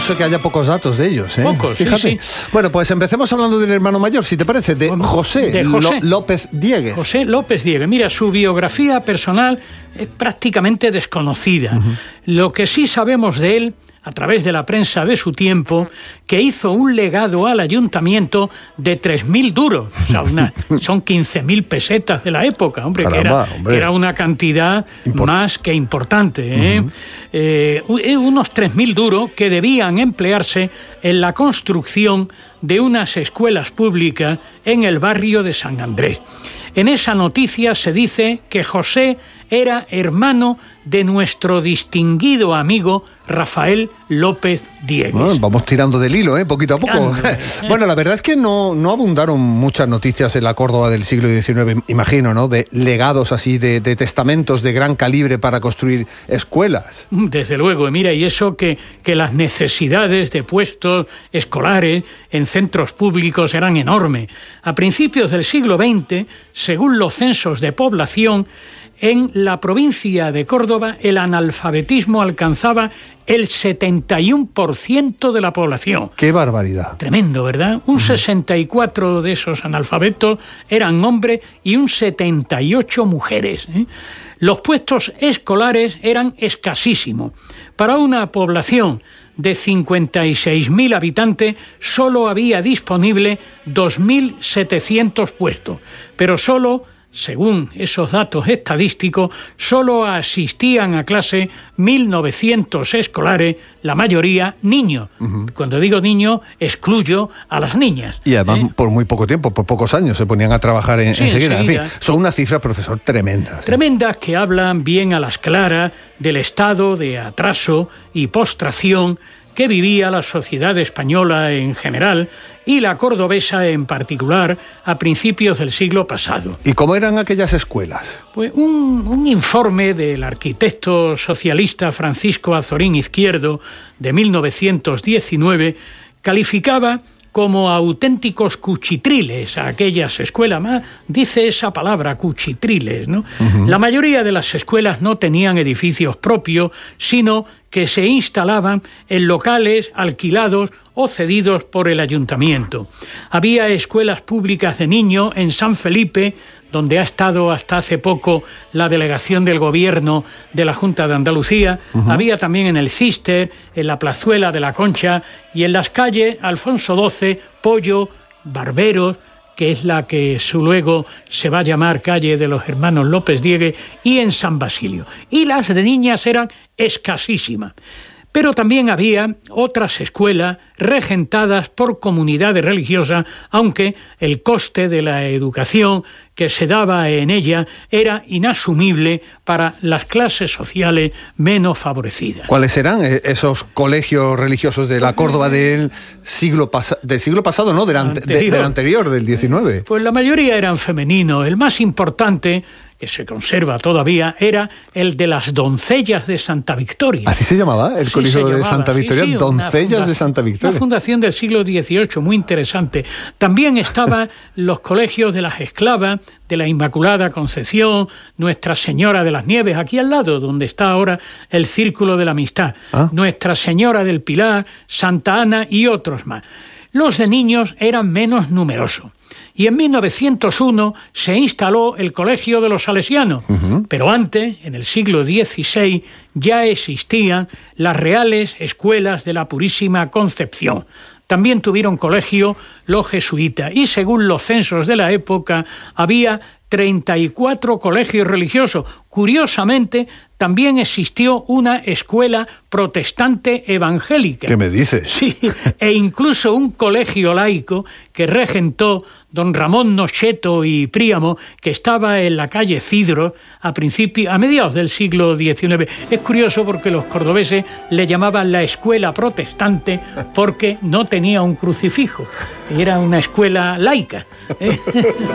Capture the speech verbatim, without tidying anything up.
curioso que haya pocos datos de ellos, ¿eh? Pocos, fíjate. Sí, sí. Bueno, pues empecemos hablando del hermano mayor, si te parece, de José, de José. Lo- López Diegues. José López Diegues. Mira, su biografía personal es prácticamente desconocida. Uh-huh. Lo que sí sabemos de él, a través de la prensa de su tiempo, que hizo un legado al ayuntamiento de tres mil duros. O sea, una, son quince mil pesetas de la época, hombre, Caramba, que, era, hombre. que era una cantidad Import- más que importante. ¿eh? Uh-huh. Eh, unos tres mil duros que debían emplearse en la construcción de unas escuelas públicas en el barrio de San Andrés. En esa noticia se dice que José era hermano de nuestro distinguido amigo Rafael López Diegues. Bueno, vamos tirando del hilo, ¿eh? Poquito a poco. Ande, eh. Bueno, la verdad es que no, no abundaron muchas noticias en la Córdoba del siglo diecinueve, imagino, ¿no? De legados así, de, de testamentos de gran calibre para construir escuelas. Desde luego, mira, y eso que, que las necesidades de puestos escolares en centros públicos eran enormes. A principios del siglo veinte, según los censos de población, en la provincia de Córdoba el analfabetismo alcanzaba el setenta y uno por ciento de la población. ¡Qué barbaridad! Tremendo, ¿verdad? Un sesenta y cuatro de esos analfabetos eran hombres y un setenta y ocho mujeres, ¿eh? Los puestos escolares eran escasísimos. Para una población de cincuenta y seis mil habitantes solo había disponible dos mil setecientos puestos, pero solo, según esos datos estadísticos, solo asistían a clase mil novecientos escolares, la mayoría niños. Uh-huh. Cuando digo niños, excluyo a las niñas. Y además, ¿eh? por muy poco tiempo, por pocos años, se ponían a trabajar en, sí, enseguida. enseguida. En fin, son unas cifras, profesor, tremendas. Tremendas, que hablan bien a las claras del estado de atraso y postración que vivía la sociedad española en general y la cordobesa en particular a principios del siglo pasado. ¿Y cómo eran aquellas escuelas? Pues un, un informe del arquitecto socialista Francisco Azorín Izquierdo de mil novecientos diecinueve calificaba como auténticos cuchitriles a aquellas escuelas. Más dice esa palabra, cuchitriles, ¿no? Uh-huh. La mayoría de las escuelas no tenían edificios propios, sino que se instalaban en locales alquilados o cedidos por el ayuntamiento. Había escuelas públicas de niños en San Felipe, donde ha estado hasta hace poco la delegación del gobierno de la Junta de Andalucía. Uh-huh. Había también en el Cister, en la Plazuela de la Concha y en las calles Alfonso doce, Pollo, Barberos, que es la que su luego se va a llamar calle de los hermanos López Diegues, y en San Basilio. Y las de niñas eran escasísimas. Pero también había otras escuelas regentadas por comunidades religiosas, aunque el coste de la educación que se daba en ella era inasumible para las clases sociales menos favorecidas. ¿Cuáles eran esos colegios religiosos de la Córdoba del siglo, pas- del siglo pasado, no? Del, ante- de, del anterior, del diecinueve. Pues la mayoría eran femeninos. El más importante, que se conserva todavía, era el de las doncellas de Santa Victoria. ¿Así se llamaba el sí, colegio de llamaba, Santa Victoria? Sí, sí, Doncellas de Santa Victoria. Una fundación del siglo dieciocho, muy interesante. También estaban los colegios de las esclavas, de la Inmaculada Concepción, Nuestra Señora de las Nieves, aquí al lado, donde está ahora el Círculo de la Amistad, ¿Ah? Nuestra Señora del Pilar, Santa Ana y otros más. Los de niños eran menos numerosos. Y en mil novecientos uno se instaló el Colegio de los Salesianos, uh-huh. Pero antes, en el siglo dieciséis, ya existían las Reales Escuelas de la Purísima Concepción. También tuvieron colegio los jesuitas y, según los censos de la época, había treinta y cuatro colegios religiosos. Curiosamente, también existió una escuela protestante evangélica. ¿Qué me dices? Sí, e incluso un colegio laico que regentó don Ramón Nocheto y Príamo, que estaba en la calle Cidro a principios, a mediados del siglo diecinueve. Es curioso porque los cordobeses le llamaban la escuela protestante porque no tenía un crucifijo. Era una escuela laica.